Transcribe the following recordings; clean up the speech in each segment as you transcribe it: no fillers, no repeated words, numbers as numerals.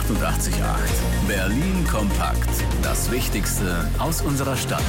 88,8. Berlin kompakt. Das Wichtigste aus unserer Stadt.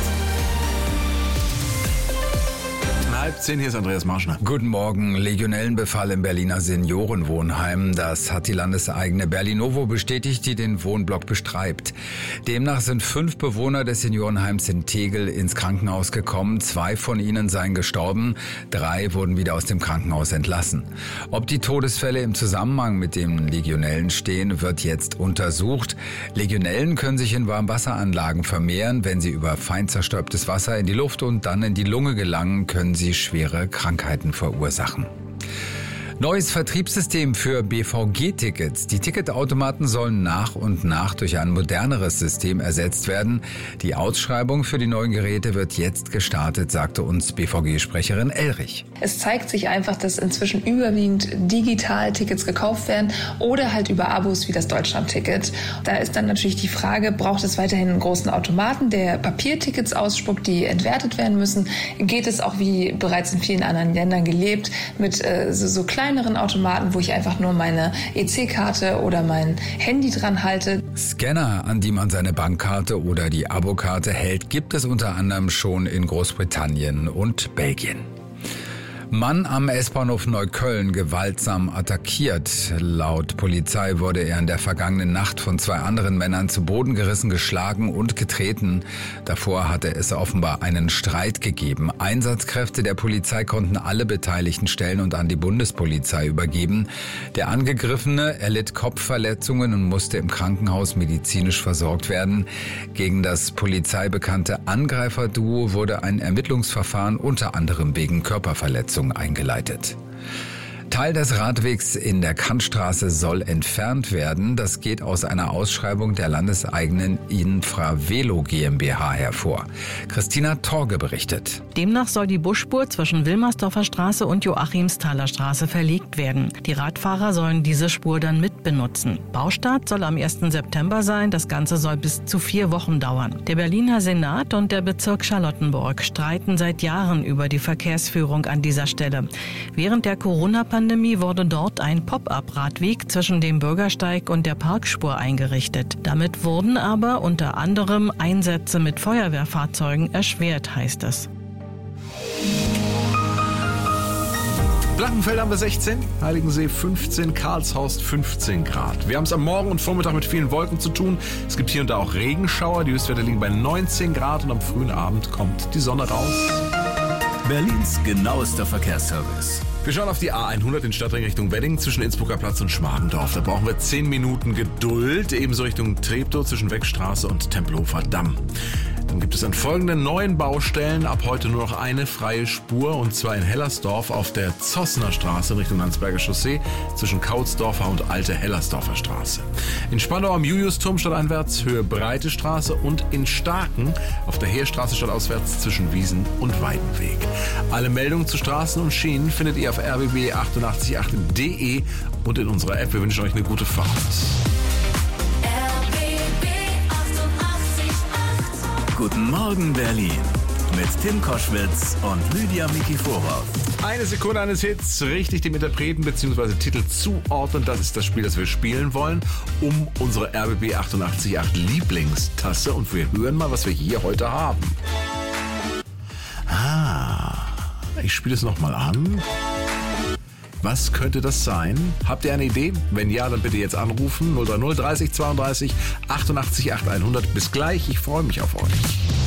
9:30, hier ist Andreas Marschner. Guten Morgen. Legionellenbefall im Berliner Seniorenwohnheim. Das hat die landeseigene Berlinovo bestätigt, die den Wohnblock bestreibt. Demnach sind 5 Bewohner des Seniorenheims in Tegel ins Krankenhaus gekommen. 2 von ihnen seien gestorben. 3 wurden wieder aus dem Krankenhaus entlassen. Ob die Todesfälle im Zusammenhang mit den Legionellen stehen, wird jetzt untersucht. Legionellen können sich in Warmwasseranlagen vermehren. Wenn sie über fein zerstäubtes Wasser in die Luft und dann in die Lunge gelangen, können sie schwere Krankheiten verursachen. Neues Vertriebssystem für BVG-Tickets. Die Ticketautomaten sollen nach und nach durch ein moderneres System ersetzt werden. Die Ausschreibung für die neuen Geräte wird jetzt gestartet, sagte uns BVG-Sprecherin Elrich. Es zeigt sich einfach, dass inzwischen überwiegend digital Tickets gekauft werden oder halt über Abos wie das Deutschland-Ticket. Da ist dann natürlich die Frage, braucht es weiterhin einen großen Automaten, der Papiertickets ausspuckt, die entwertet werden müssen? Geht es auch, wie bereits in vielen anderen Ländern gelebt, mit so kleineren Automaten, wo ich einfach nur meine EC-Karte oder mein Handy dran halte? Scanner, an die man seine Bankkarte oder die Abokarte hält, gibt es unter anderem schon in Großbritannien und Belgien. Mann am S-Bahnhof Neukölln gewaltsam attackiert. Laut Polizei wurde er in der vergangenen Nacht von 2 anderen Männern zu Boden gerissen, geschlagen und getreten. Davor hatte es offenbar einen Streit gegeben. Einsatzkräfte der Polizei konnten alle beteiligten Stellen und an die Bundespolizei übergeben. Der Angegriffene erlitt Kopfverletzungen und musste im Krankenhaus medizinisch versorgt werden. Gegen das polizeibekannte Angreiferduo wurde ein Ermittlungsverfahren unter anderem wegen Körperverletzung eingeleitet. Teil des Radwegs in der Kantstraße soll entfernt werden. Das geht aus einer Ausschreibung der landeseigenen Infravelo GmbH hervor. Christina Torge berichtet. Demnach soll die Busspur zwischen Wilmersdorfer Straße und Joachimsthaler Straße verlegt werden. Die Radfahrer sollen diese Spur dann mitbenutzen. Baustart soll am 1. September sein. Das Ganze soll bis zu 4 Wochen dauern. Der Berliner Senat und der Bezirk Charlottenburg streiten seit Jahren über die Verkehrsführung an dieser Stelle. Während der Corona-Pandemie wurde dort ein Pop-up-Radweg zwischen dem Bürgersteig und der Parkspur eingerichtet. Damit wurden aber unter anderem Einsätze mit Feuerwehrfahrzeugen erschwert, heißt es. Blankenfeld haben wir 16, Heiligensee 15, Karlshorst 15 Grad. Wir haben es am Morgen und Vormittag mit vielen Wolken zu tun. Es gibt hier und da auch Regenschauer. Die Höchstwerte liegen bei 19 Grad und am frühen Abend kommt die Sonne raus. Berlins genauester Verkehrsservice. Wir schauen auf die A100 in Stadtring Richtung Wedding zwischen Innsbrucker Platz und Schmargendorf. Da brauchen wir 10 Minuten Geduld. Ebenso Richtung Treptow zwischen Weckstraße und Tempelhofer Damm. Dann gibt es an folgenden neuen Baustellen ab heute nur noch eine freie Spur, und zwar in Hellersdorf auf der Zossner Straße in Richtung Landsberger Chaussee zwischen Kautsdorfer und Alte Hellersdorfer Straße. In Spandau am Juliusturm stadteinwärts Höhe Breite Straße und in Starken auf der Heerstraße stadtauswärts zwischen Wiesen und Weidenweg. Alle Meldungen zu Straßen und Schienen findet ihr auf rbb888.de und in unserer App. Wir wünschen euch eine gute Fahrt. Guten Morgen Berlin mit Tim Koschwitz und Lydia Mikiforov. Eine Sekunde eines Hits, richtig dem Interpreten bzw. Titel zuordnen. Das ist das Spiel, das wir spielen wollen, um unsere RBB 88.8 Lieblingstasse. Und wir hören mal, was wir hier heute haben. Ich spiele es nochmal an. Was könnte das sein? Habt ihr eine Idee? Wenn ja, dann bitte jetzt anrufen. 030 30 32 88 8 100. Bis gleich, ich freue mich auf euch.